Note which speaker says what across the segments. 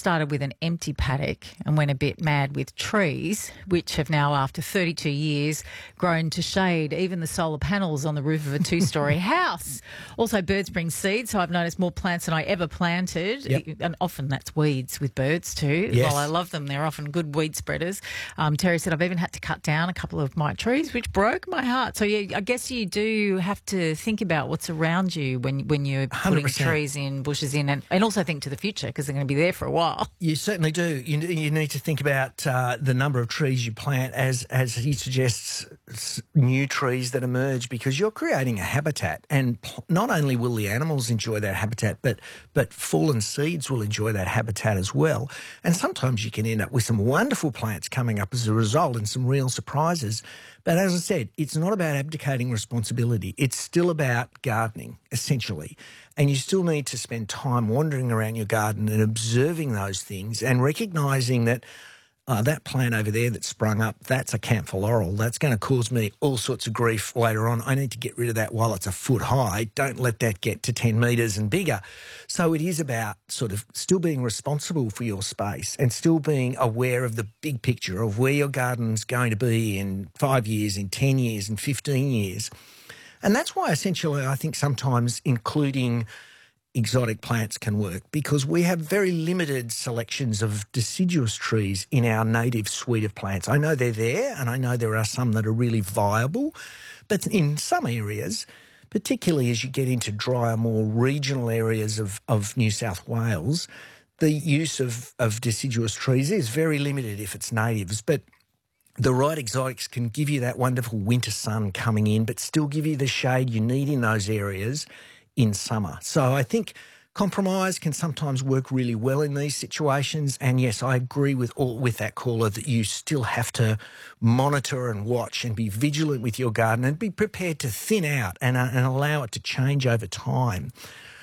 Speaker 1: started with an empty paddock and went a bit mad with trees, which have now, after 32 years, grown to shade even the solar panels on the roof of a two-storey house. Also, birds bring seeds, so I've noticed more plants than I ever planted.
Speaker 2: Yep.
Speaker 1: And often that's weeds with birds too.
Speaker 2: Yes.
Speaker 1: While I love them, they're often good weed spreaders. Terry said I've even had to cut down a couple of my trees, which broke my heart. So, yeah, I guess you do have to think about what's around you when you're putting
Speaker 2: 100%.
Speaker 1: trees in, bushes in, and also think to the future because they're going to be there for a while.
Speaker 2: You certainly do. You need to think about the number of trees you plant as he suggests, new trees that emerge, because you're creating a habitat, and not only will the animals enjoy that habitat, but fallen seeds will enjoy that habitat as well. And sometimes you can end up with some wonderful plants coming up as a result and some real surprises. But as I said, it's not about abdicating responsibility. It's still about gardening, essentially. And you still need to spend time wandering around your garden and observing those things and recognising that that plant over there that sprung up, that's a camphor laurel. That's going to cause me all sorts of grief later on. I need to get rid of that while it's a foot high. Don't let that get to 10 metres and bigger. So it is about sort of still being responsible for your space and still being aware of the big picture of where your garden's going to be in 5 years, in 10 years, in 15 years. And that's why essentially I think sometimes including exotic plants can work, because we have very limited selections of deciduous trees in our native suite of plants. I know they're there, and I know there are some that are really viable, but in some areas, particularly as you get into drier, more regional areas of New South Wales, the use of deciduous trees is very limited if it's natives. But the right exotics can give you that wonderful winter sun coming in, but still give you the shade you need in those areas in summer. So I think compromise can sometimes work really well in these situations. And yes, I agree with that caller that you still have to monitor and watch and be vigilant with your garden and be prepared to thin out and allow it to change over time.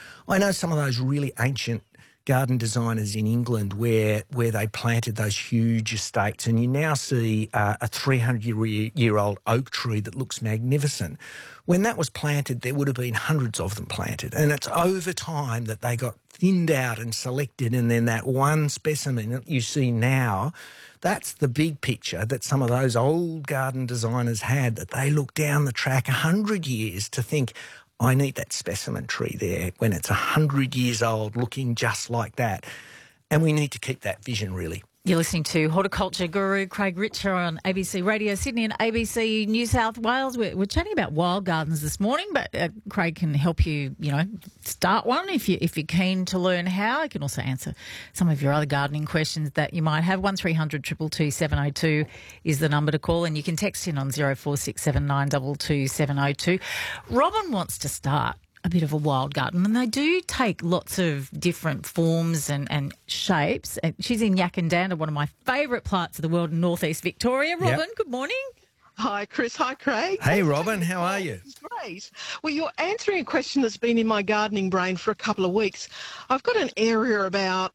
Speaker 2: I know some of those really ancient garden designers in England where they planted those huge estates, and you now see a 300-year-old oak tree that looks magnificent. When that was planted, there would have been hundreds of them planted, and it's over time that they got thinned out and selected, and then that one specimen that you see now, that's the big picture that some of those old garden designers had, that they looked down the track 100 years to think, I need that specimen tree there when it's 100 years old looking just like that. And we need to keep that vision, really.
Speaker 1: You're listening to horticulture guru Craig Richer on ABC Radio Sydney and ABC New South Wales. We're chatting about wild gardens this morning, but Craig can help you, start one if you're keen to learn how. I can also answer some of your other gardening questions that you might have. 1300 222 702 is the number to call, and you can text in on 0467 922 702. Robin wants to start a bit of a wild garden, and they do take lots of different forms and shapes. She's in Yakandanda, one of my favourite parts of the world in northeast Victoria. Robin,
Speaker 2: Yep.
Speaker 1: Good morning.
Speaker 3: Hi, Chris. Hi, Craig.
Speaker 2: Hey, Robin, how are you?
Speaker 3: Great. Well, you're answering a question that's been in my gardening brain for a couple of weeks. I've got an area about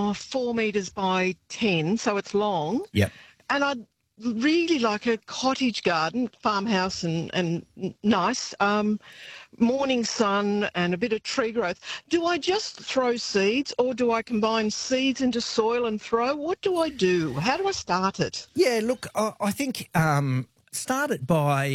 Speaker 3: 4 metres by 10, so it's long.
Speaker 2: Yep.
Speaker 3: And I'd really like a cottage garden, farmhouse and nice, morning sun and a bit of tree growth. Do I just throw seeds, or do I combine seeds into soil and throw? What do I do? How do I start it?
Speaker 2: Yeah, look, I think start it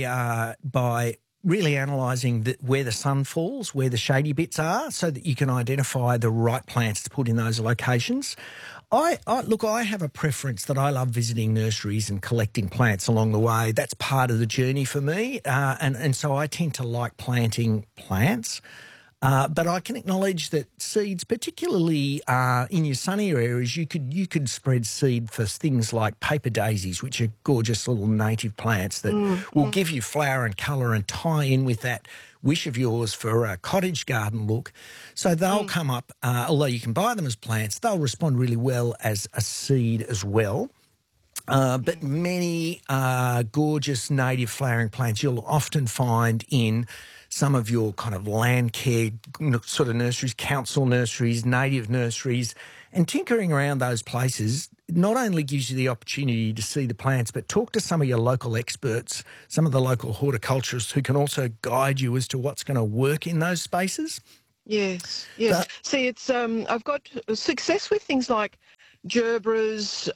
Speaker 2: by really analysing where the sun falls, where the shady bits are, so that you can identify the right plants to put in those locations. I have a preference that I love visiting nurseries and collecting plants along the way. That's part of the journey for me, and so I tend to like planting plants. But I can acknowledge that seeds, particularly in your sunnier areas, you could spread seed for things like paper daisies, which are gorgeous little native plants that will give you flower and colour and tie in with that wish of yours for a cottage garden look. So they'll come up, although you can buy them as plants, they'll respond really well as a seed as well. But many gorgeous native flowering plants you'll often find in some of your kind of land care sort of nurseries, council nurseries, native nurseries, and tinkering around those places not only gives you the opportunity to see the plants, but talk to some of your local experts, some of the local horticulturists who can also guide you as to what's going to work in those spaces.
Speaker 3: Yes, yes.
Speaker 2: But-
Speaker 3: See, it's I've got success with things like gerbras,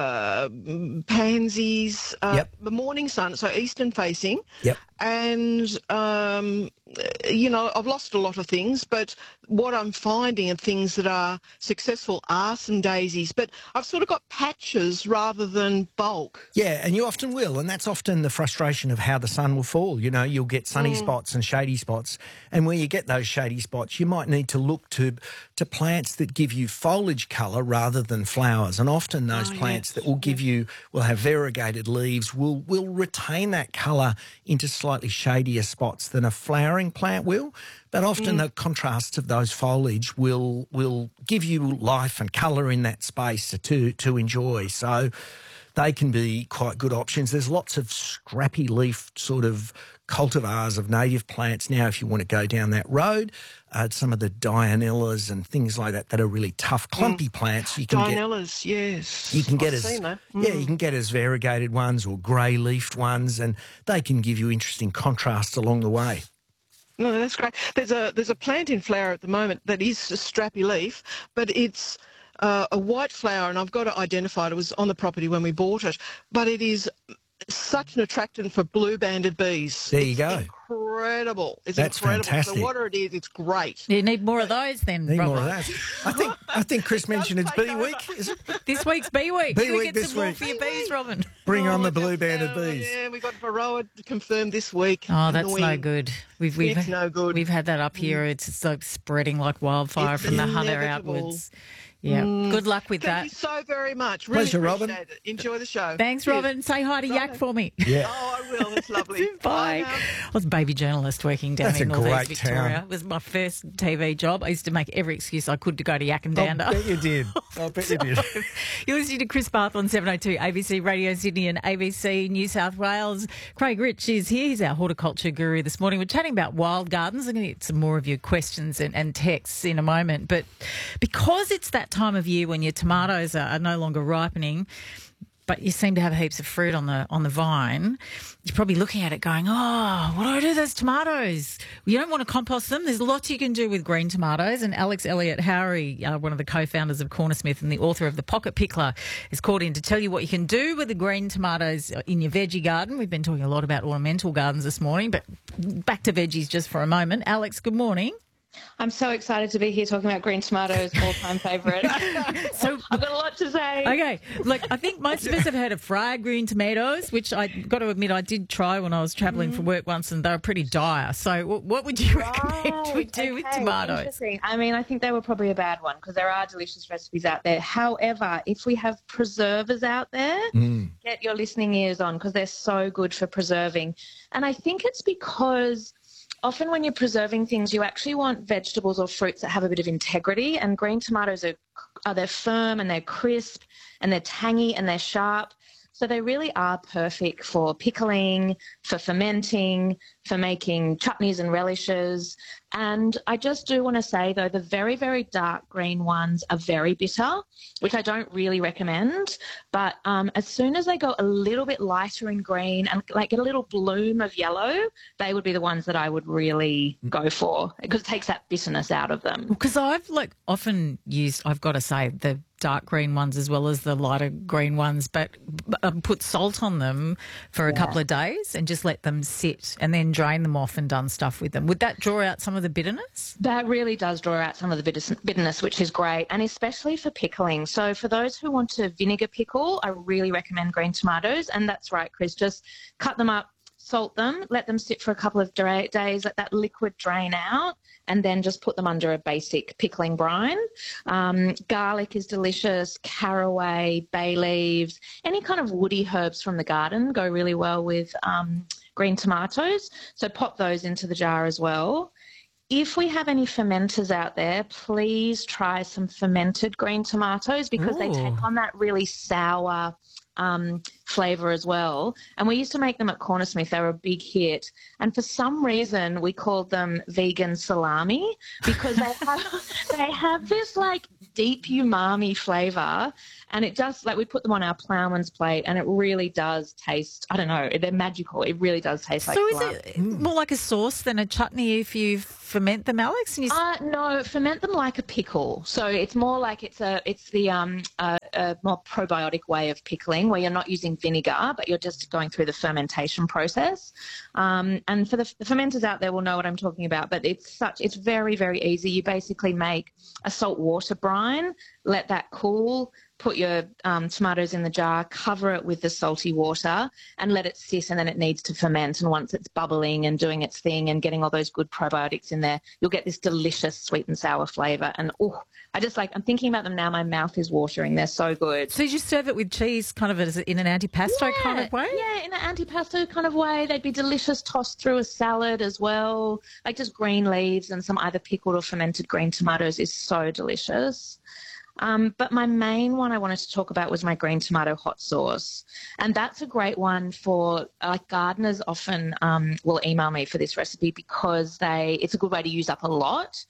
Speaker 3: pansies,
Speaker 2: Yep.
Speaker 3: the morning sun, so eastern facing,
Speaker 2: Yep.
Speaker 3: and I've lost a lot of things, but what I'm finding of things that are successful are some daisies, but I've sort of got patches rather than bulk.
Speaker 2: Yeah, and you often will, and that's often the frustration of how the sun will fall. You know, you'll get sunny spots and shady spots, and where you get those shady spots, you might need to look to plants that give you foliage colour rather than flowers. And often those plants that will have variegated leaves will retain that colour into slightly shadier spots than a flowering plant will. But often the contrasts of those foliage will give you life and colour in that space to enjoy. So they can be quite good options. There's lots of scrappy leaf sort of cultivars of native plants now if you want to go down that road. Some of the Dianellas and things like that are really tough, clumpy plants. You can
Speaker 3: Dianellas, yes.
Speaker 2: You can get
Speaker 3: I've seen that.
Speaker 2: you can get as variegated ones or grey-leafed ones, and they can give you interesting contrasts along the way.
Speaker 3: No, that's great. There's a plant in flower at the moment that is a strappy leaf, but it's a white flower, and I've got to identify it. It was on the property when we bought it, but it is such an attractant for blue-banded bees.
Speaker 2: There you go.
Speaker 3: Incredible. It's
Speaker 2: That's
Speaker 3: incredible.
Speaker 2: fantastic.
Speaker 3: So whatever it is, it's great.
Speaker 1: You need more of those then,
Speaker 2: Need
Speaker 1: Robert.
Speaker 2: more of that. I think Chris mentioned it's bee week. Is it?
Speaker 1: This week's bee week.
Speaker 2: Bee
Speaker 1: Can we
Speaker 2: week
Speaker 1: get
Speaker 2: this
Speaker 1: some more
Speaker 2: week.
Speaker 1: for your bees, Robin?
Speaker 2: Bring on the
Speaker 3: just,
Speaker 2: blue-banded bees.
Speaker 3: Yeah, we got Varroa confirmed this week.
Speaker 1: Oh, that's no
Speaker 3: Annoying.
Speaker 1: good.
Speaker 3: It's no good.
Speaker 1: We've had that up here. It's like spreading like wildfire
Speaker 3: It's
Speaker 1: from the Hunter
Speaker 3: inevitable.
Speaker 1: outwards. Yeah. Good luck with
Speaker 3: Thank you
Speaker 1: that.
Speaker 3: so very much. Really
Speaker 2: Pleasure, Robin.
Speaker 3: appreciate it. Enjoy the show.
Speaker 1: Thanks,
Speaker 3: Cheers.
Speaker 1: Robin. Say hi to Yak for me.
Speaker 2: Yeah.
Speaker 3: Oh, I will. It's lovely.
Speaker 1: Bye.
Speaker 3: now.
Speaker 1: I was a baby journalist working down
Speaker 2: That's
Speaker 1: in
Speaker 2: a
Speaker 1: Northeast
Speaker 2: great
Speaker 1: Victoria.
Speaker 2: town.
Speaker 1: It was my first TV job. I used to make every excuse I could to go to Yak and
Speaker 2: I
Speaker 1: Dander.
Speaker 2: bet you did. I bet you did.
Speaker 1: You're listening to Chris Barth on 702 ABC Radio Sydney and ABC New South Wales. Craig Rich is here. He's our horticulture guru this morning. We're chatting about wild gardens. I'm going to get some more of your questions and texts in a moment. But because it's that time of year when your tomatoes are no longer ripening, but you seem to have heaps of fruit on the vine, you're probably looking at it going, oh, what do I do with those tomatoes? You don't want to compost them. There's lots you can do with green tomatoes. And Alex Elliott Howery, one of the co-founders of Cornersmith and the author of The Pocket Pickler, is called in to tell you what you can do with the green tomatoes in your veggie garden. We've been talking a lot about ornamental gardens this morning, but back to veggies just for a moment. Alex, good morning.
Speaker 4: I'm so excited to be here talking about green tomatoes, all-time favourite.
Speaker 1: So
Speaker 4: I've got a lot to say.
Speaker 1: Okay, look, I think most of us have heard of fried green tomatoes, which I got to admit I did try when I was travelling for work once, and they were pretty dire. So, what would you recommend we do with tomatoes?
Speaker 4: Interesting. I mean, I think they were probably a bad one because there are delicious recipes out there. However, if we have preservers out there, get your listening ears on because they're so good for preserving. And I think it's because often when you're preserving things, you actually want vegetables or fruits that have a bit of integrity, and green tomatoes they're firm and they're crisp and they're tangy and they're sharp. So they really are perfect for pickling, for fermenting, for making chutneys and relishes. And I just do want to say, though, the very, very dark green ones are very bitter, which I don't really recommend. But as soon as they go a little bit lighter in green and like get a little bloom of yellow, they would be the ones that I would really go for because it takes that bitterness out of them.
Speaker 1: Because I've often used, I've got to say, the dark green ones as well as the lighter green ones, but put salt on them for a couple of days and just let them sit and then drain them off and done stuff with them. Would that draw out some of the bitterness?
Speaker 4: That really does draw out some of the bitterness, which is great, and especially for pickling. So for those who want to vinegar pickle, I really recommend green tomatoes. And that's right, Chris, just cut them up, salt them, let them sit for a couple of days, let that liquid drain out, and then just put them under a basic pickling brine. Garlic is delicious, caraway, bay leaves, any kind of woody herbs from the garden go really well with green tomatoes. So pop those into the jar as well. If we have any fermenters out there, please try some fermented green tomatoes because they take on that really sour, flavour as well. And we used to make them at Cornersmith. They were a big hit. And for some reason, we called them vegan salami because they have this like deep umami flavour. And it does, like we put them on our ploughman's plate and it really does taste, I don't know, they're magical. It really does taste like
Speaker 1: So is it more like a sauce than a chutney if you ferment them, Alex? And
Speaker 4: no, ferment them like a pickle. So it's more like it's the more probiotic way of pickling where you're not using vinegar, but you're just going through the fermentation process. And for the fermenters out there will know what I'm talking about, but it's very, very easy. You basically make a salt water brine, let that cool, put your tomatoes in the jar, cover it with the salty water and let it sit, and then it needs to ferment. And once it's bubbling and doing its thing and getting all those good probiotics in there, you'll get this delicious sweet and sour flavour. And I'm thinking about them now, my mouth is watering. They're so good.
Speaker 1: So you just serve it with cheese kind of in an antipasto kind of way?
Speaker 4: Yeah, in an antipasto kind of way. They'd be delicious tossed through a salad as well. Like just green leaves and some either pickled or fermented green tomatoes is so delicious. But my main one I wanted to talk about was my green tomato hot sauce. And that's a great one for, gardeners often will email me for this recipe because it's a good way to use up a lot.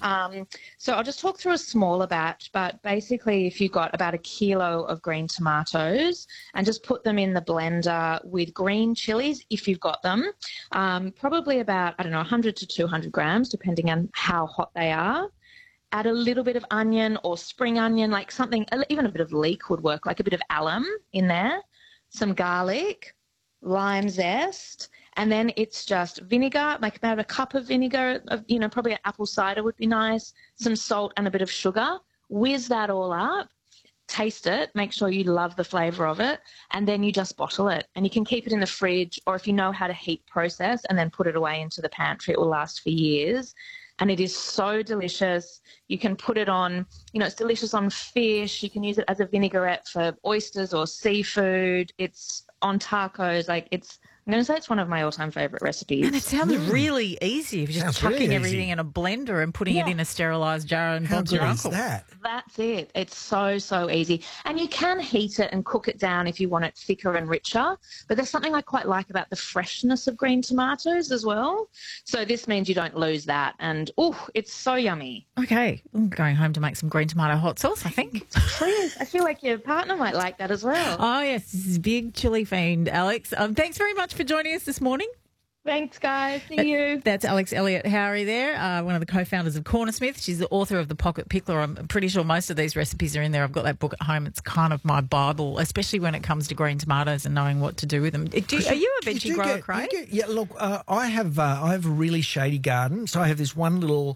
Speaker 4: So I'll just talk through a smaller batch, but basically if you've got about 1 kilo of green tomatoes and just put them in the blender with green chilies, if you've got them, probably about, 100 to 200 grams, depending on how hot they are. Add a little bit of onion or spring onion, like something, even a bit of leek would work, like a bit of alum in there, some garlic, lime zest, and then it's just vinegar, like about a cup of vinegar, probably an apple cider would be nice, some salt and a bit of sugar. Whiz that all up, taste it, make sure you love the flavour of it, and then you just bottle it. And you can keep it in the fridge, or if you know how to heat process and then put it away into the pantry, it will last for years. And it is so delicious. You can put it on, it's delicious on fish. You can use it as a vinaigrette for oysters or seafood. It's on tacos. I'm going to say it's one of my all-time favourite recipes.
Speaker 1: And it sounds really easy if you're just chucking everything in a blender and putting it in a sterilised jar and Bob's your uncle.
Speaker 4: That's it. It's so, so easy. And you can heat it and cook it down if you want it thicker and richer. But there's something I quite like about the freshness of green tomatoes as well. So this means you don't lose that. And, it's so yummy.
Speaker 1: Okay. I'm going home to make some green tomato hot sauce, I think.
Speaker 4: Please. I feel like your partner might like that as well.
Speaker 1: Oh, yes. This is a big chili fiend, Alex. Thanks very much for joining us this morning.
Speaker 4: Thanks, guys. See you.
Speaker 1: That's Alex Elliott-Howery there, one of the co-founders of Cornersmith. She's the author of The Pocket Pickler. I'm pretty sure most of these recipes are in there. I've got that book at home. It's kind of my Bible, especially when it comes to green tomatoes and knowing what to do with them. Are you a veggie grower, Craig?
Speaker 2: Look, I have a really shady garden, so I have this one little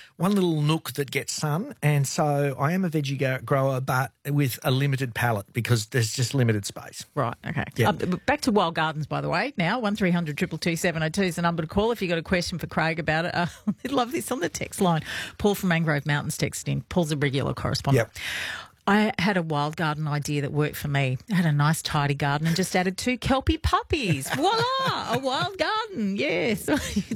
Speaker 2: nook that gets sun, and so I am a veggie grower, but with a limited palette because there's just limited space.
Speaker 1: Right, okay.
Speaker 2: Yeah.
Speaker 1: Back to Wild Gardens, by the way, now. 1300 222 702 is the number to call if you've got a question for Craig about it. I love this on the text line. Paul from Mangrove Mountains texted in. Paul's a regular correspondent.
Speaker 2: Yep.
Speaker 1: I had a wild garden idea that worked for me. I had a nice tidy garden and just added 2 Kelpie puppies. Voila, a wild garden. Yes.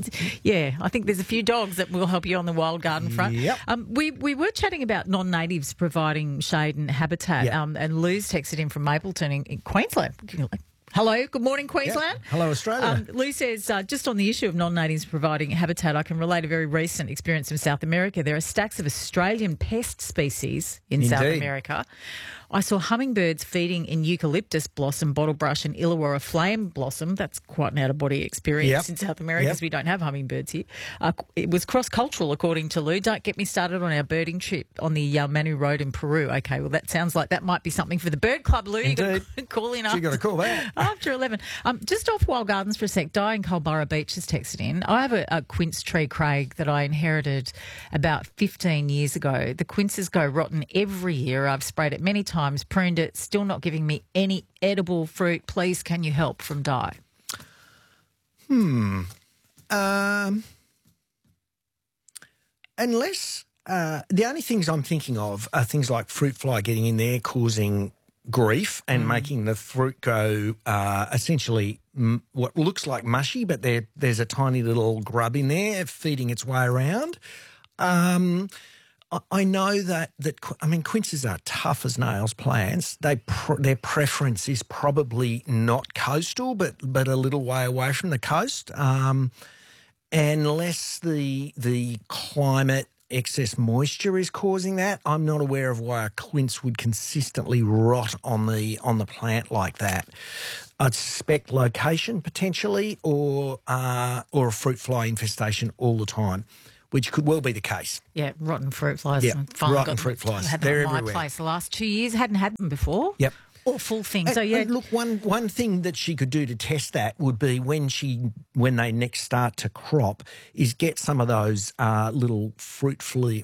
Speaker 1: Yeah, I think there's a few dogs that will help you on the wild garden front.
Speaker 2: Yep.
Speaker 1: We were chatting about non-natives providing shade and habitat, and Lou's texted in from Mapleton in Queensland. Hello, good morning, Queensland.
Speaker 2: Yep. Hello, Australia.
Speaker 1: Lou says, just on the issue of non-natives providing habitat, I can relate a very recent experience from South America. There are stacks of Australian pest species in South America. I saw hummingbirds feeding in eucalyptus blossom, bottlebrush and Illawarra flame blossom. That's quite an out-of-body experience in South America because we don't have hummingbirds here. It was cross-cultural, according to Lou. Don't get me started on our birding trip on the Manu Road in Peru. Okay, well, that sounds like that might be something for the Bird Club, Lou. You've got to call in
Speaker 2: You've got to call that.
Speaker 1: after 11. Just off Wild Gardens for a sec, Di in Culburra Beach has texted in. I have a quince tree, Craig, that I inherited about 15 years ago. The quinces go rotten every year. I've sprayed it many times, pruned it, still not giving me any edible fruit. Please, can you help? From Di.
Speaker 2: Unless the only things I'm thinking of are things like fruit fly getting in there, causing grief and making the fruit go essentially what looks like mushy, but there's a tiny little grub in there feeding its way around. I know that quinces are tough as nails plants. Their preference is probably not coastal, but a little way away from the coast. Unless the climate, excess moisture is causing that, I'm not aware of why a quince would consistently rot on the plant like that. I'd suspect location potentially, or a fruit fly infestation all the time, which could well be the case.
Speaker 1: Yeah, rotten fruit flies.
Speaker 2: Yeah, rotten fruit flies.
Speaker 1: I've had
Speaker 2: They're
Speaker 1: them at my
Speaker 2: everywhere.
Speaker 1: place the last 2 years. Hadn't had them before.
Speaker 2: Yep.
Speaker 1: Awful thing.
Speaker 2: And,
Speaker 1: So yeah,
Speaker 2: and look, one thing that she could do to test that would be when they next start to crop, is get some of those little fruit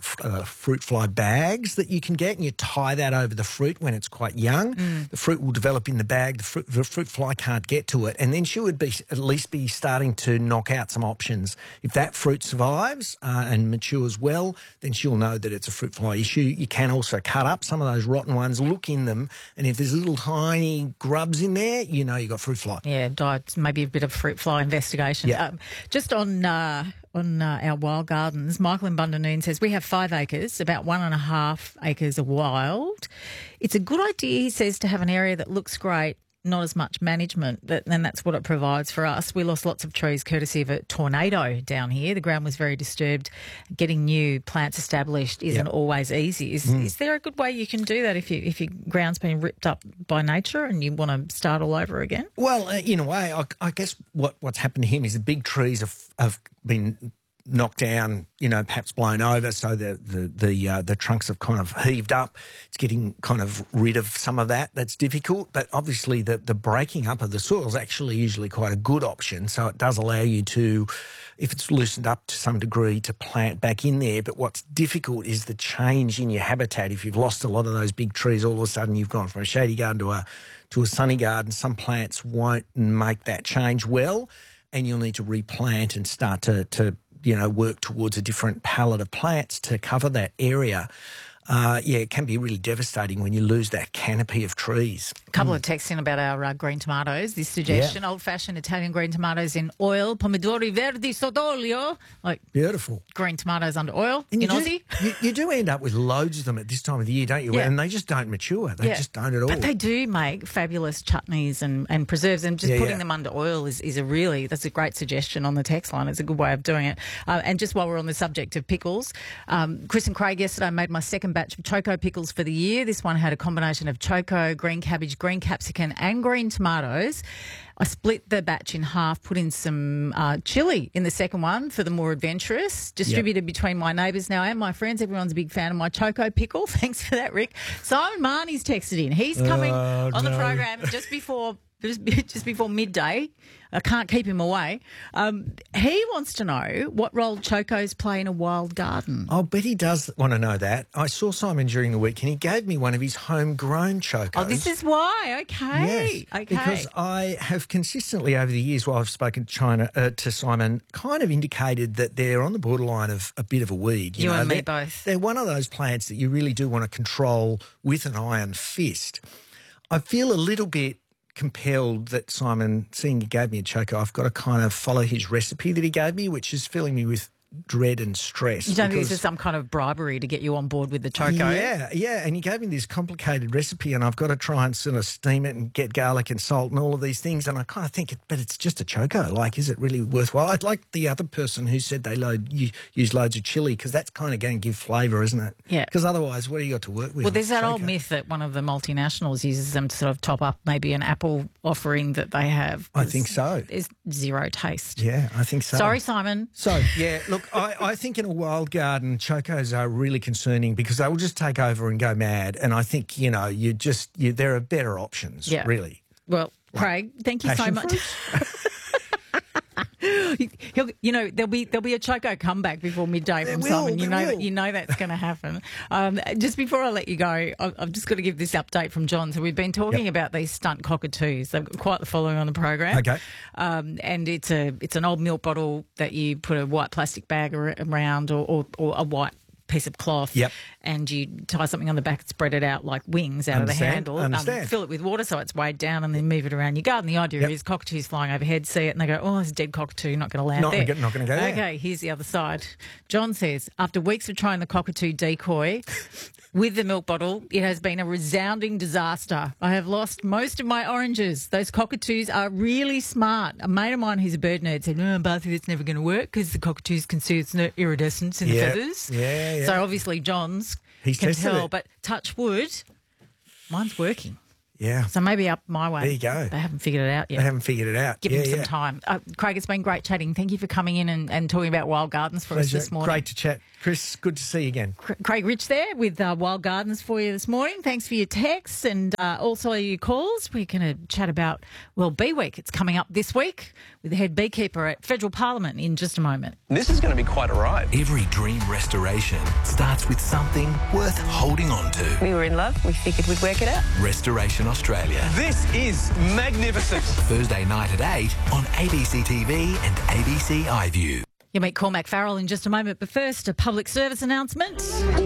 Speaker 2: fly bags that you can get, and you tie that over the fruit when it's quite young. The fruit will develop in the bag. The fruit fly can't get to it, and then she would at least be starting to knock out some options. If that fruit survives and matures well, then she'll know that it's a fruit fly issue. You can also cut up some of those rotten ones, look in them, and if there's little tiny grubs in there, you know you've got fruit fly.
Speaker 1: yeah, maybe a bit of fruit fly investigation.
Speaker 2: Yeah.
Speaker 1: Just on our wild gardens, Michael in Bundanoon says we have 5 acres, about 1.5 acres of wild. It's a good idea, he says, to have an area that looks great, not as much management, and that's what it provides for us. We lost lots of trees courtesy of a tornado down here. The ground was very disturbed. Getting new plants established isn't always easy. Is there a good way you can do that if your ground's been ripped up by nature and you want to start all over again?
Speaker 2: Well, in a way, I guess what's happened to him is the big trees have been knocked down, perhaps blown over, so the trunks have kind of heaved up. It's getting kind of rid of some of that. That's difficult, but obviously the breaking up of the soil is actually usually quite a good option. So it does allow you to, if it's loosened up to some degree, to plant back in there. But what's difficult is the change in your habitat. If you've lost a lot of those big trees, all of a sudden you've gone from a shady garden to a sunny garden. Some plants won't make that change well, and you'll need to replant and start to work towards a different palette of plants to cover that area. It can be really devastating when you lose that canopy of trees.
Speaker 1: A couple of texts in about our green tomatoes. This suggestion, old-fashioned Italian green tomatoes in oil, pomodori verdi sott'olio, like
Speaker 2: beautiful
Speaker 1: green tomatoes under oil
Speaker 2: and
Speaker 1: in Aussie.
Speaker 2: You do end up with loads of them at this time of the year, don't you?
Speaker 1: Yeah.
Speaker 2: And they just don't mature. They just don't at all.
Speaker 1: But they do make fabulous chutneys and preserves, and just putting them under oil that's a great suggestion on the text line. It's a good way of doing it. And just while we're on the subject of pickles, Chris and Craig yesterday made my second batch of choco pickles for the year. This one had a combination of choco, green cabbage, green capsicum and green tomatoes. I split the batch in half, put in some chilli in the second one for the more adventurous, distributed between my neighbours now and my friends. Everyone's a big fan of my choco pickle. Thanks for that, Rick. Simon Marnie's texted in. He's coming on the program just before midday. I can't keep him away. He wants to know what role chocos play in a wild garden.
Speaker 2: I'll bet he does want to know that. I saw Simon during the week and he gave me one of his homegrown chocos.
Speaker 1: Oh, this is why. Okay.
Speaker 2: Yes,
Speaker 1: okay.
Speaker 2: because I have consistently over the years while I've spoken to Simon kind of indicated that they're on the borderline of a bit of a weed.
Speaker 1: You and me both.
Speaker 2: They're one of those plants that you really do want to control with an iron fist. I feel a little bit compelled that Simon, seeing he gave me a choco, I've got to kind of follow his recipe that he gave me, which is filling me with dread and stress.
Speaker 1: You don't think this is some kind of bribery to get you on board with the choco?
Speaker 2: Yeah. And he gave me this complicated recipe and I've got to try and sort of steam it and get garlic and salt and all of these things. And I kind of think, but it's just a choco. Like, is it really worthwhile? I'd like the other person who said they use loads of chili, because that's kind of going to give flavour, isn't it?
Speaker 1: Yeah.
Speaker 2: Because otherwise, what do you got to work with?
Speaker 1: Well, there's that
Speaker 2: choco?
Speaker 1: old myth that one of the multinationals uses them to sort of top up maybe an apple offering that they have.
Speaker 2: I think so.
Speaker 1: There's zero taste.
Speaker 2: Yeah, I think so.
Speaker 1: Sorry, Simon.
Speaker 2: So, yeah, look, I think in a wild garden, chocos are really concerning because they will just take over and go mad. And I think, there are better options, really.
Speaker 1: Well, Craig, thank you so
Speaker 2: Passion
Speaker 1: much. There'll be a choco comeback before midday from Simon. You know that's going to happen. Just before I let you go, I've just got to give this update from John. So we've been talking about these stunt cockatoos. They've got quite the following on the program.
Speaker 2: Okay.
Speaker 1: And it's an old milk bottle that you put a white plastic bag around, or a white piece of cloth, and you tie something on the back and spread it out like wings out of the handle. Fill it with water so it's weighed down, and then move it around your garden. The idea is cockatoos flying overhead see it and they go, "Oh, there's a dead cockatoo, not going to land there."
Speaker 2: Not going to go there.
Speaker 1: Okay, here's the other side. John says, after weeks of trying the cockatoo decoy with the milk bottle, it has been a resounding disaster. I have lost most of my oranges. Those cockatoos are really smart. A mate of mine who's a bird nerd said, Barthy, that's never going to work because the cockatoos can see its iridescence in the feathers.
Speaker 2: Yeah.
Speaker 1: So obviously John's can tell, but touch wood, mine's working.
Speaker 2: Yeah.
Speaker 1: So maybe up my way.
Speaker 2: There you go.
Speaker 1: They haven't figured it out yet.
Speaker 2: They haven't figured it out.
Speaker 1: Give them some time. Craig, it's been great chatting. Thank you for coming in and talking about Wild Gardens for us this morning.
Speaker 2: Great to chat. Chris, good to see you again.
Speaker 1: Craig Rich there with Wild Gardens for you this morning. Thanks for your texts and also your calls. We're going to chat about Bee Week. It's coming up this week with the head beekeeper at Federal Parliament in just a moment.
Speaker 5: This is going to be quite a ride.
Speaker 6: Every dream restoration starts with something worth holding on to.
Speaker 7: We were in love. We figured we'd work it out.
Speaker 6: Restoration Australia.
Speaker 5: This is magnificent.
Speaker 6: Thursday night at 8 on ABC TV and ABC iView.
Speaker 1: You'll meet Cormac Farrell in just a moment, but first, a public service announcement.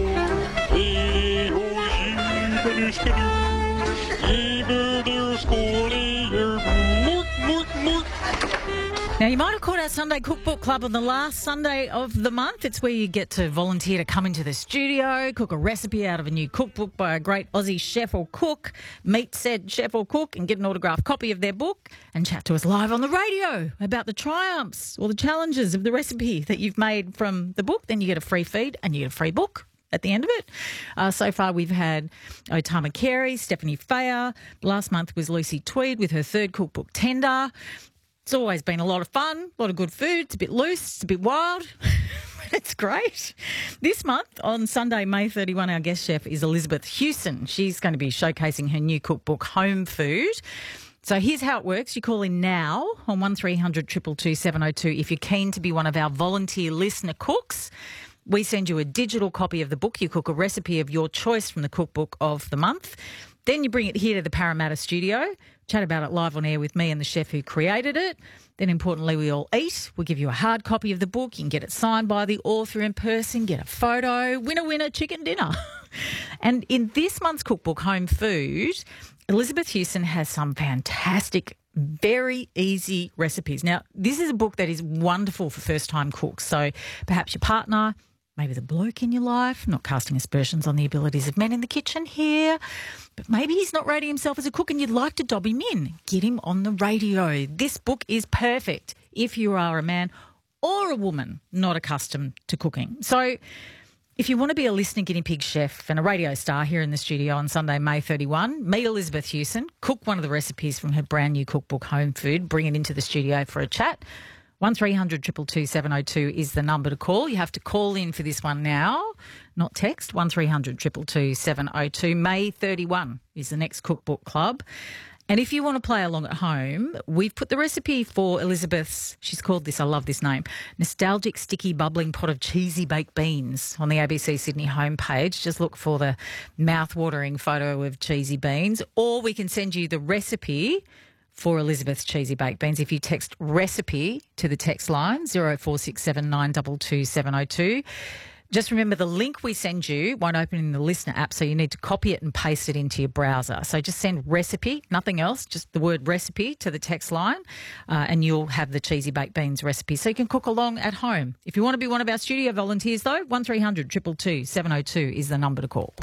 Speaker 1: Now, you might have caught our Sunday Cookbook Club on the last Sunday of the month. It's where you get to volunteer to come into the studio, cook a recipe out of a new cookbook by a great Aussie chef or cook, meet said chef or cook and get an autographed copy of their book and chat to us live on the radio about the triumphs or the challenges of the recipe that you've made from the book. Then you get a free feed and you get a free book at the end of it. So far, we've had Otama Carey, Stephanie Fayer. Last month was Lucy Tweed with her third cookbook, Tender. It's always been a lot of fun, a lot of good food. It's a bit loose, it's a bit wild. It's great. This month, on Sunday, May 31, our guest chef is Elizabeth Hewson. She's going to be showcasing her new cookbook, Home Food. So here's how it works. You call in now on 1300 222 702 if you're keen to be one of our volunteer listener cooks. We send you a digital copy of the book. You cook a recipe of your choice from the cookbook of the month. Then you bring it here to the Parramatta studio, chat about it live on air with me and the chef who created it. Then, importantly, we all eat. We'll give you a hard copy of the book. You can get it signed by the author in person, get a photo, winner, chicken dinner. And in this month's cookbook, Home Food, Elizabeth Hewson has some fantastic, very easy recipes. Now, this is a book that is wonderful for first-time cooks. So perhaps your partner, maybe the bloke in your life, not casting aspersions on the abilities of men in the kitchen here, but maybe he's not rating himself as a cook and you'd like to dob him in. Get him on the radio. This book is perfect if you are a man or a woman not accustomed to cooking. So if you want to be a listener guinea pig chef and a radio star here in the studio on Sunday, May 31, meet Elizabeth Hewson, cook one of the recipes from her brand new cookbook, Home Food, bring it into the studio for a chat. 1300 222 702 is the number to call. You have to call in for this one now, not text. 1300 222 702. May 31 is the next cookbook club. And if you want to play along at home, we've put the recipe for Elizabeth's, she's called this, I love this name, Nostalgic Sticky Bubbling Pot of Cheesy Baked Beans on the ABC Sydney homepage. Just look for the mouth-watering photo of cheesy beans. Or we can send you the recipe for Elizabeth's cheesy baked beans if you text recipe to the text line 0467 922 702. Just remember the link we send you won't open in the listener app, so you need to copy it and paste it into your browser. So just send recipe, nothing else, just the word recipe to the text line and you'll have the cheesy baked beans recipe so you can cook along at home. If you want to be one of our studio volunteers though, 1300 222 702 is the number to call.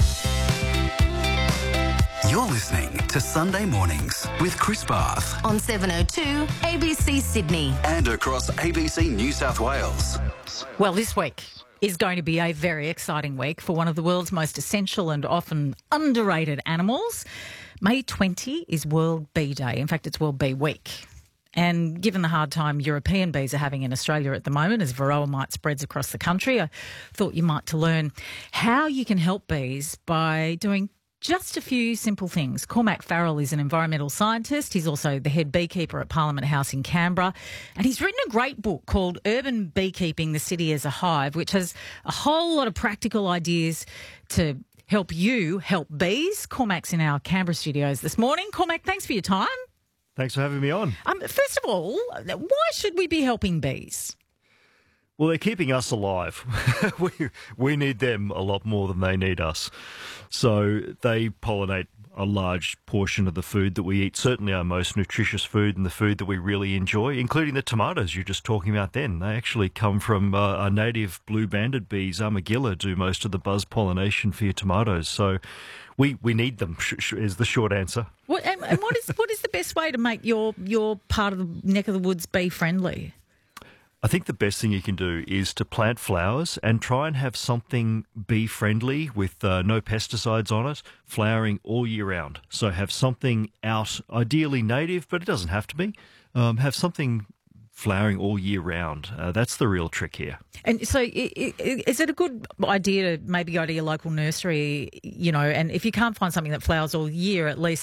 Speaker 6: You're listening to Sunday Mornings with Chris Barth
Speaker 8: on 702 ABC Sydney
Speaker 6: and across ABC New South Wales.
Speaker 1: Well, this week is going to be a very exciting week for one of the world's most essential and often underrated animals. May 20 is World Bee Day. In fact, it's World Bee Week. And given the hard time European bees are having in Australia at the moment as varroa mite spreads across the country, I thought you might to learn how you can help bees by doing just a few simple things. Cormac Farrell is an environmental scientist. He's also the head beekeeper at Parliament House in Canberra. And he's written a great book called Urban Beekeeping, the City as a Hive, which has a whole lot of practical ideas to help you help bees. Cormac's in our Canberra studios this morning. Cormac, thanks for your time.
Speaker 9: Thanks for having me on.
Speaker 1: First of all, why should we be helping bees?
Speaker 9: Well, they're keeping us alive. we need them a lot more than they need us. So they pollinate a large portion of the food that we eat, certainly our most nutritious food and the food that we really enjoy, including the tomatoes you're just talking about then. They actually come from our native blue-banded bees. Armagilla do most of the buzz pollination for your tomatoes. So we need them, is the short answer.
Speaker 1: And what is the best way to make your part of the neck of the woods bee-friendly?
Speaker 9: I think the best thing you can do is to plant flowers and try and have something bee-friendly with no pesticides on it, flowering all year round. So have something out, ideally native, but it doesn't have to be. Have something flowering all year round. That's the real trick here.
Speaker 1: And so is it a good idea to maybe go to your local nursery, and if you can't find something that flowers all year, at least